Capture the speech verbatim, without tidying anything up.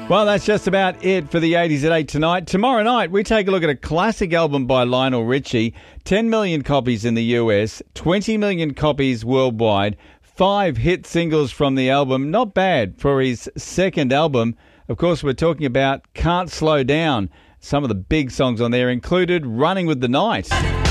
Well, that's just about it for the eighties at eight tonight. Tomorrow night, we take a look at a classic album by Lionel Richie. ten million copies in the U S, twenty million copies worldwide, five hit singles from the album. Not bad for his second album. Of course, we're talking about Can't Slow Down. Some of the big songs on there included Running with the Night.